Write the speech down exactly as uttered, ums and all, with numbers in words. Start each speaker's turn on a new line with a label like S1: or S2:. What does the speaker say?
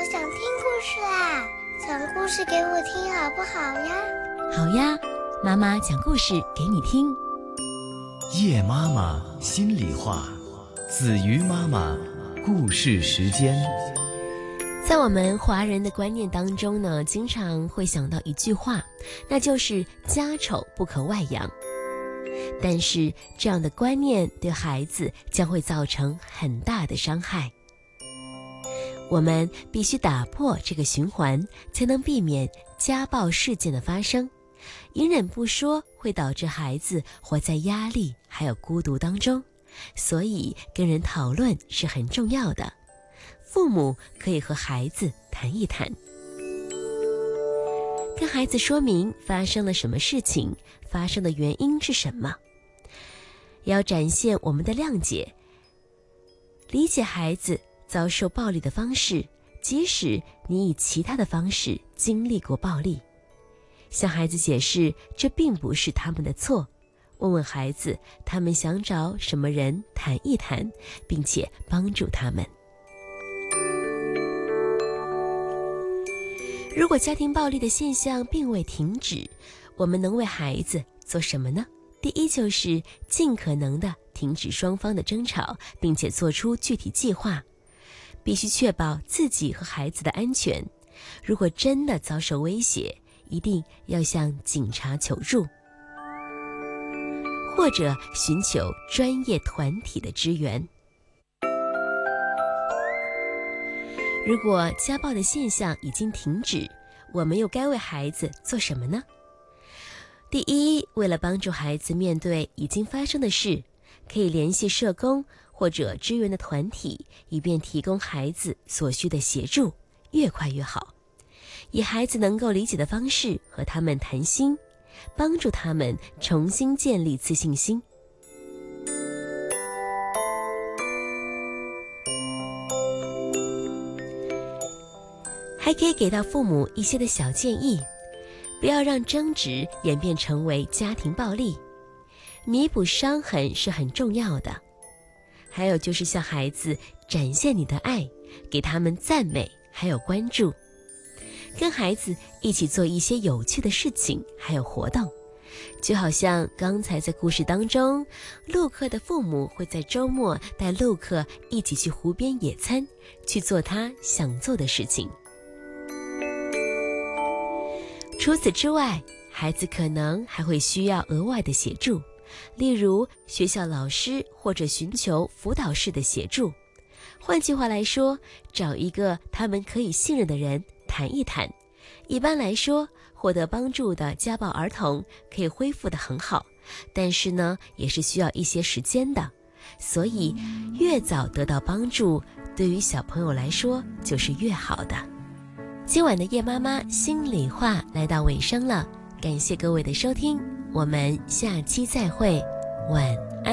S1: 我想听故事啦，讲故事给我听好不好呀？
S2: 好呀，妈妈讲故事给你听。
S3: 叶妈妈心里话，子瑜妈妈故事时间。
S2: 在我们华人的观念当中呢，经常会想到一句话，那就是家丑不可外扬。但是这样的观念对孩子将会造成很大的伤害。我们必须打破这个循环，才能避免家暴事件的发生。隐忍不说会导致孩子活在压力还有孤独当中，所以跟人讨论是很重要的。父母可以和孩子谈一谈，跟孩子说明发生了什么事情，发生的原因是什么，要展现我们的谅解，理解孩子遭受暴力的方式，即使你以其他的方式经历过暴力，向孩子解释这并不是他们的错，问问孩子他们想找什么人谈一谈，并且帮助他们。如果家庭暴力的现象并未停止，我们能为孩子做什么呢？第一，就是尽可能的停止双方的争吵，并且做出具体计划，必须确保自己和孩子的安全。如果真的遭受威胁，一定要向警察求助，或者寻求专业团体的支援。如果家暴的现象已经停止，我们又该为孩子做什么呢？第一，为了帮助孩子面对已经发生的事，可以联系社工或者支援的团体，以便提供孩子所需的协助，越快越好。以孩子能够理解的方式和他们谈心，帮助他们重新建立自信心。还可以给到父母一些的小建议，不要让争执演变成为家庭暴力，弥补伤痕是很重要的。还有就是向孩子展现你的爱，给他们赞美还有关注，跟孩子一起做一些有趣的事情还有活动，就好像刚才在故事当中，陆克的父母会在周末带陆克一起去湖边野餐，去做他想做的事情。除此之外，孩子可能还会需要额外的协助，例如学校老师或者寻求辅导室的协助。换句话来说，找一个他们可以信任的人谈一谈。一般来说，获得帮助的家暴儿童可以恢复得很好，但是呢，也是需要一些时间的。所以，越早得到帮助，对于小朋友来说就是越好的。今晚的叶妈妈心里话来到尾声了，感谢各位的收听，我们下期再会，晚安。